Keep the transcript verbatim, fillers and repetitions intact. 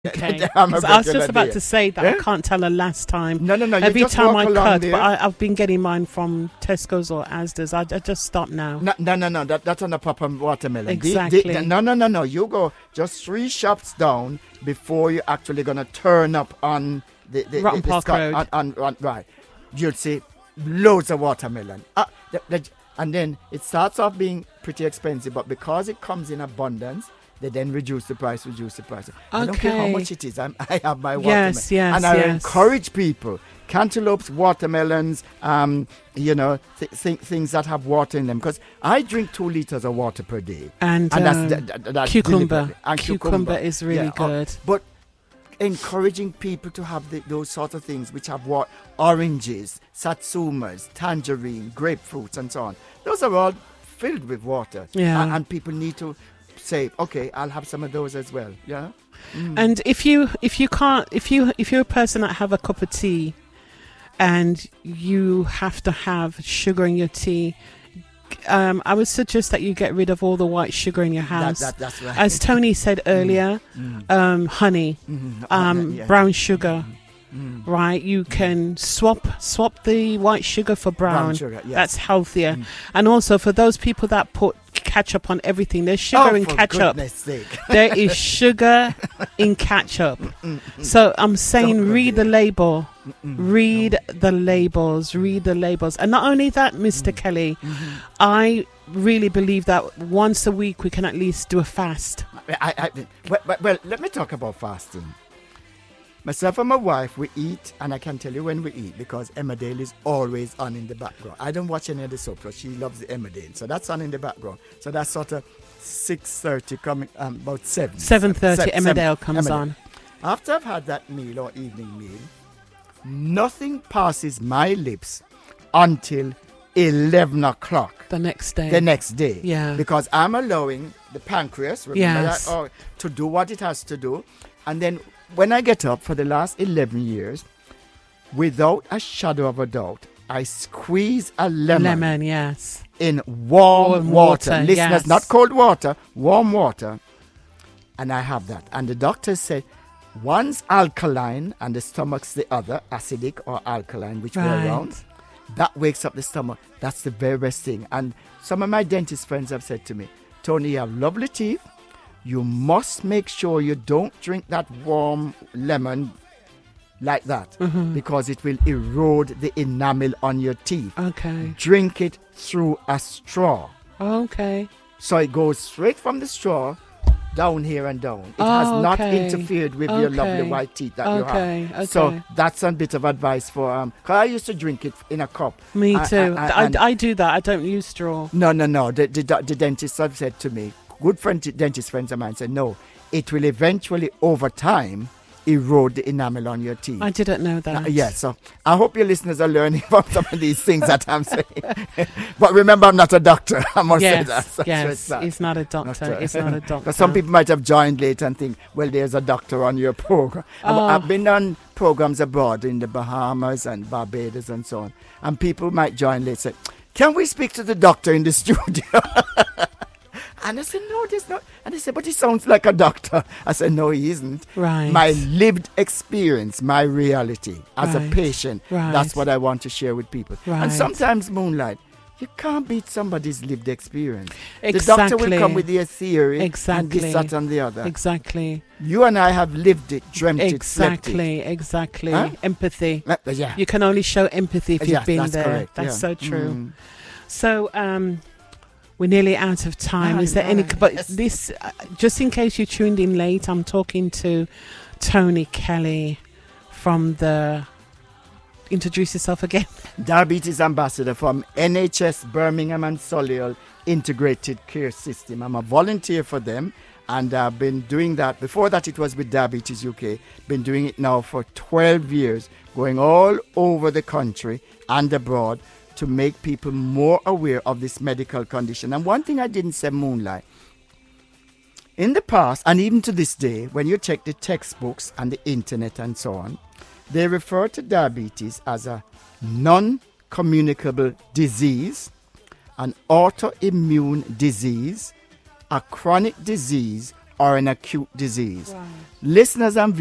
Okay. I'm a 'Cause I was regular just about there. to say that Yeah? I can't tell the last time. No, no, no. You Every just time walk I along cut, there. but I, I've been getting mine from Tesco's or Asda's. I, I just stop now. No, no, no, no. That, that's on the proper watermelon. The- Exactly. the- no, no, no, no. You go just three shops down before you're actually going to turn up on the... the Rotten the, the Park Scot- Road. On, on, on, right. You'll see loads of watermelon. Uh, the, the, and then it starts off being pretty expensive, but because it comes in abundance, they then reduce the price, reduce the price. I don't care how Okay. much it is. I'm, I have my watermelon. Yes, yes, And I yes. encourage people, cantaloupes, watermelons, um, you know, th- th- things that have water in them. Because I drink two liters of water per day. And, And that's, um, that, that, that's cucumber. deliberately. And Cucumber is really Yeah, uh, good. but encouraging people to have the, those sort of things which have what oranges, satsumas, tangerine, grapefruits, and so on. Those are all filled with water. Yeah. And, and people need to say, okay, I'll have some of those as well. Yeah. Mm. And if you if you can't if you if you're a person that have a cup of tea and you have to have sugar in your tea, um, I would suggest that you get rid of all the white sugar in your That, house. that, that's right. As Tony said earlier, Mm. um, honey, Mhm. um, Yeah. brown sugar, Mm. right? You can swap swap the white sugar for brown. Brown sugar, yes. That's healthier. Mm. And also for those people that put ketchup on everything, there's sugar oh, in for ketchup. goodness sake. There is sugar in ketchup. So I'm saying Don't go read the there. label. Mm-mm. Read the labels. Read the labels. And not only that, Mister Kelly, Mhm. I really believe that once a week we can at least do a fast. I, I, well, well, well, let me talk about fasting. Myself and my wife, we eat, and I can tell you when we eat because Emmerdale is always on in the background. I don't watch any of the soap, but she loves the Emmerdale, so that's on in the background. So that's sort of six thirty, coming um, about seven. seven thirty, Se- Emmerdale seven- comes Emmerdale. on. After I've had that meal or evening meal, nothing passes my lips until eleven o'clock. The next day. The next day. Yeah. Because I'm allowing the pancreas, remember Yes. that, oh, to do what it has to do. And then when I get up for the last eleven years, without a shadow of a doubt, I squeeze a lemon, Lemon, yes. in warm, Warm water. water, Listeners, yes. not cold water, warm water. And I have that. And the doctor said, one's alkaline and the stomach's the other, acidic or alkaline, which way Right. around. That wakes up the stomach. That's the very best thing. And some of my dentist friends have said to me, Tony, you have lovely teeth. You must make sure you don't drink that warm lemon like that Mhm. because it will erode the enamel on your teeth. Okay. Drink it through a straw. Okay. So it goes straight from the straw down here and down. It Oh, has not okay. interfered with your lovely Okay. white teeth that you Okay, have. okay. So that's a bit of advice for um. Cause I used to drink it in a cup. Me I- too. I- I, and- I do that. I don't use straw. No, no, no. The, the, the dentists have said to me, good friend, dentist friends of mine said, no, it will eventually, over time, erode the enamel on your teeth. I didn't know that. Uh, yes, so I hope your listeners are learning from some of these things that I'm saying. But remember, I'm not a doctor. I must Yes, say that. So yes. it's not- He's not a doctor. not, uh, He's not a doctor. Because some people might have joined late and think, well, there's a doctor on your program. I've, Oh. I've been on programs abroad in the Bahamas and Barbados and so on. And people might join late and say, can we speak to the doctor in the studio? And I said, no, there's not. And they said, but he sounds like a doctor. I said, no, he isn't. Right. My lived experience, my reality as Right. a patient, Right. that's what I want to share with people. Right. And sometimes, Moonlight, you can't beat somebody's lived experience. Exactly. The doctor will come with their theory and Exactly. this, that, and the other. Exactly. You and I have lived it, dreamt it, slept it. Exactly. Exactly. Huh? Empathy. Uh, yeah. You can only show empathy if you've Yeah, been that's there. correct, That's yeah. so true. Mm. So, um, we're nearly out of time. Ah, Is there any? nice. But this, uh, just in case you tuned in late, I'm talking to Tony Kelly from the. Introduce yourself again. Diabetes ambassador from N H S Birmingham and Solihull Integrated Care System. I'm a volunteer for them, and I've been doing that. Before that, it was with Diabetes U K. Been doing it now for twelve years, going all over the country and abroad to make people more aware of this medical condition. And one thing I didn't say, Moonlight, in the past, and even to this day, when you check the textbooks and the internet and so on, they refer to diabetes as a non-communicable disease, an autoimmune disease, a chronic disease, or an acute disease. Wow. Listeners and